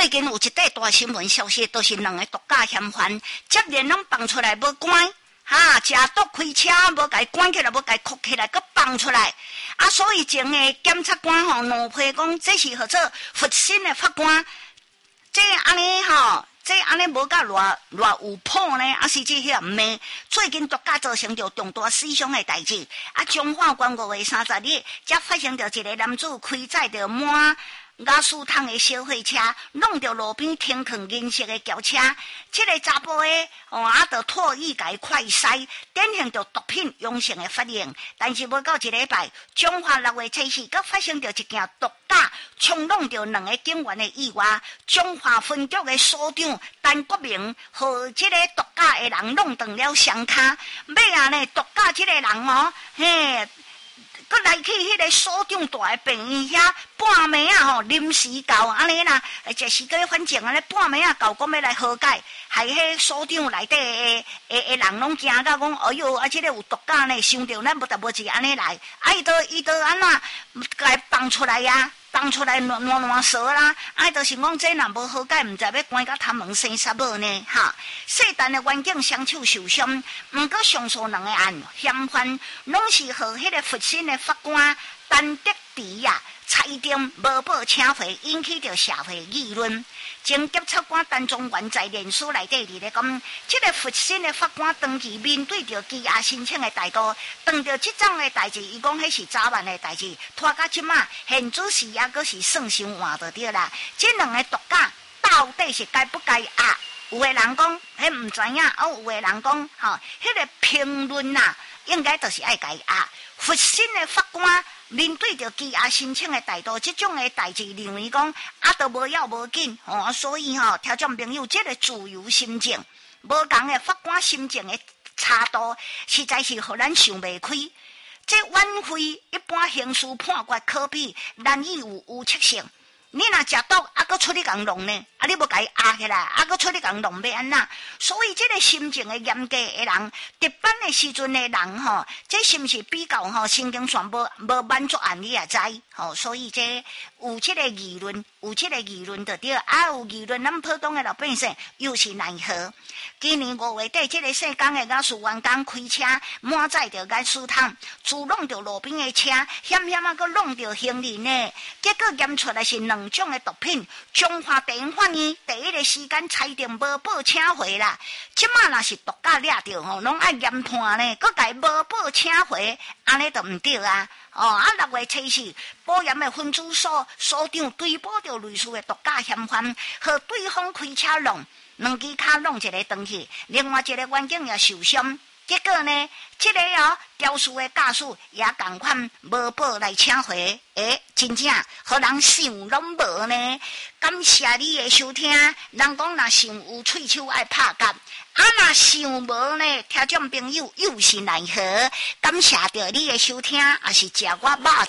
最近有一块大新闻消息，都是两个毒驾嫌犯接连拢放出来，无关。食毒开车，无甲伊关起来，无甲伊扣起来，佮放出来。所以前个检察官怒批讲，这是号做佛心的法官，这安尼这安尼无甲偌有谱呢？是这遐毋呢？最近毒驾造成着重大死伤的代志。中华关5月30日，才发生着一个男子开载着满雅士桶的小货车，弄到路边停放银色的轿车。这个查甫的就唾液甲伊快筛，典型着毒品阳性的反应。但是无到一礼拜，中华6月7日，佮发生着一件毒驾冲撞着2个警员的意外。中华分局的所长陈国明和这个毒驾的人弄断了双骹，尾呢毒驾这个人佮来去迄个所长大的病院遐半暝临时到安尼啦，就是个反正安尼半暝到讲要来和解，害迄所长内底的人拢惊到讲，哎哟，这个有毒驾呢，想着咱无是安尼来，伊都安怎甲伊放出来呀？放出来乱说啦，就是讲这若无和解，毋知要关到他门生杀无呢？细陈的环境双手受伤，毋过上诉2个案嫌犯拢是和迄个佛心的法官陈德池裁定无报请回，引起着社会议论。前检察官陈宗元在联署内底伫咧讲，这个佛心的法官当期面对着羁押申请的态度，当着这种的代志，伊讲迄是早晚的代志，拖到即马，现主是也阁是算伤换就对啦。这2个毒驾到底是该不该压？有的人讲，迄毋知影；有的人讲，迄个评论应该就是爱该压。佛心的法官面对着羁押申请的态度，这种的代志认为讲都无要无紧所以听众朋友，这个自由心境无同的法官心境的差度，实在是互咱想袂开。这挽回一般刑事判决可比难以有预测性。你若食毒，阁出去共弄呢？你要甲伊压起来，阁出去共弄要安怎？所以这个心情的严格的人，值班的时阵的人这是不是比较神经线无满足案你也知所以这有这个议论，就对有议论，咱普通的老百姓又是奈何？今年5月底，这个姓江的雅士员工开车满载着雅士桶，自弄着路边的车，险阁弄着行人呢。结果验出来是2种的毒品。中华地方法院第一个时间裁定无报请回啦。即马若是毒驾抓着拢爱严判呢，佮家无报请回，安尼就毋对啊。6月7日，保严的分驻所所长追捕着类似的毒驾嫌犯，和对方开车弄2支卡弄一个转去，另外一个员警也受伤。结果呢，这个肇事的驾驶也同款无报来请回，真正互人想拢无呢。感谢你的收听，人讲若想有喙手爱拍夹，若想无呢，听众朋友又是奈何？感谢着你的收听，也是食我肉。